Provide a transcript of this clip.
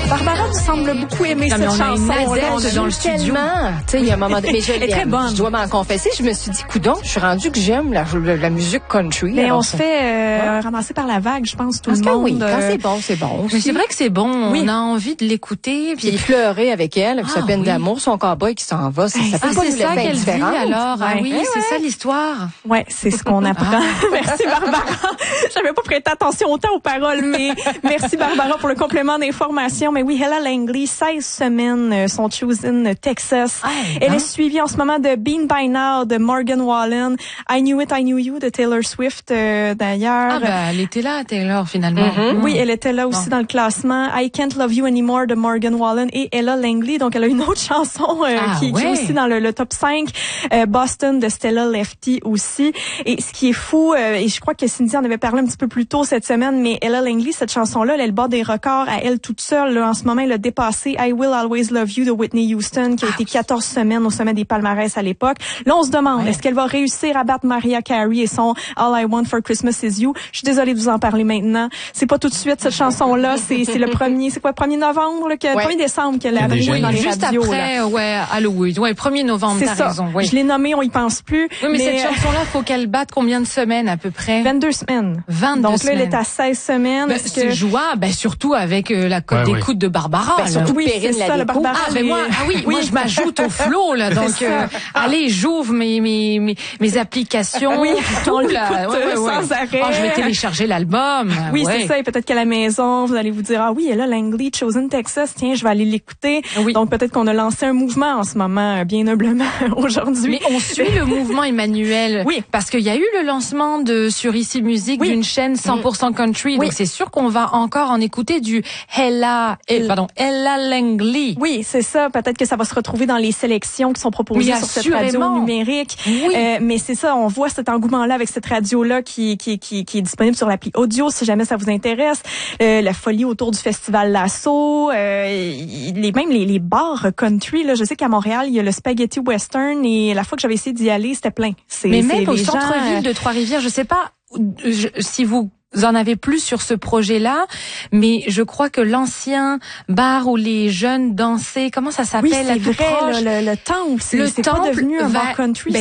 Barbara semble beaucoup aimer cette chanson. Dans le studio. Tu sais, il y a un moment donné, mais elle est très bonne. Je dois m'en confesser, je me suis dit, coudonc, je suis rendue que j'aime la musique country. Mais on se fait ramasser par la vague, je pense, tout le monde. Oui, quand c'est bon, c'est bon. Mais c'est vrai que c'est bon. On a envie de l'écouter. Puis pleurer avec elle, avec sa peine d'amour, son cowboy qui s'en va. Ça peut pas c'est ça qu'elle dit alors. Ah oui, c'est ça l'histoire. Ouais, c'est ce qu'on apprend. Merci Barbara. J'avais pas prêté attention autant aux paroles, mais merci Barbara pour le complément d'information. Mais oui, Ella Langley, 16 semaines, son Choosing Texas. Elle est suivie en ce moment de Bean by Now de Morgan Wallen, I Knew It, I Knew You de Taylor Swift d'ailleurs. Elle était là, Taylor, finalement. Oui, elle était là aussi dans le classement. I Can't Love You Anymore de Morgan Wallen et Ella Langley. Donc, elle a une autre chanson qui est aussi dans le top 5. Boston de Stella Lefty aussi. Et ce qui est fou, et je crois que Cindy en avait parlé un petit peu plus tôt cette semaine, mais Ella Langley, cette chanson-là, elle bat des records à elle toute seule. Là, en ce moment, elle a dépassé I Will Always Love You de Whitney Houston, qui a été 14 semaines au sommet des palmarès à l'époque. Là, on se demande, est-ce qu'elle va réussir à battre Mariah Carey et son All I Want for Christmas Is You? Je suis désolée de vous en parler maintenant. C'est pas tout de suite, cette chanson-là. C'est le 1er novembre, le 1er décembre qu'elle a joué dans les juste radios. Juste après, Halloween. 1er novembre, t'as raison. Je l'ai nommé, on y pense plus. Oui, mais cette chanson-là, faut qu'elle batte combien de semaines, à peu près? 22 semaines. 22 Donc semaines. là, elle est à 16 semaines. C'est jouable, surtout avec la cote d'écoute de Barbara. Surtout c'est ça, le Barbara. Moi, je m'ajoute au flot, là. Donc, allez, j'ouvre mes applications. Oui, tout, on là. sans arrêt. Je vais télécharger l'album. Oui, c'est ça. Et peut-être qu'à la maison, vous allez vous dire, Ella Langley, Choosing Texas, tiens, je vais aller l'écouter. Donc, peut-être qu'on a lancé un mouvement en ce moment, bien noblement, aujourd'hui. Mais on suit le mouvement, Emmanuel. Oui. Parce qu'il y a eu le lancement sur Ici Musique d'une chaîne 100% country. Donc, c'est sûr qu'on va encore en écouter du Ella Langley. Oui, c'est ça. Peut-être que ça va se retrouver dans les sélections qui sont proposées sur cette radio numérique. Oui. Mais c'est ça, on voit cet engouement-là avec cette radio-là qui est disponible sur l'appli audio si jamais ça vous intéresse. La folie autour du festival Lasso, même les bars country. Là, je sais qu'à Montréal, il y a le Spaghetti Western et la fois que j'avais essayé d'y aller, c'était plein. Mais même au centre-ville de Trois-Rivières, je sais pas si vous en avez plus sur ce projet-là, mais je crois que l'ancien bar où les jeunes dansaient, comment ça s'appelle? Oui, c'est vrai, le temple. C'est pas devenu un bar country.